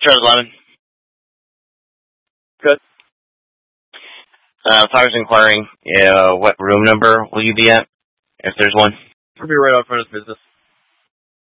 Charlie 11. Good. Fire's inquiring, what room number will you be at, if there's one? I'll be right out front of the business.